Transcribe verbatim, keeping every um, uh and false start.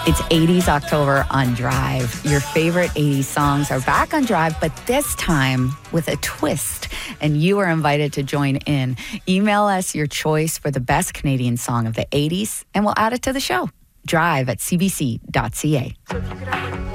It's eighties October on Drive. Your favorite eighties songs are back on Drive, but this time with a twist, and you are invited to join in. Email us your choice for the best Canadian song of the eighties, and we'll add it to the show. Drive at c b c dot c a.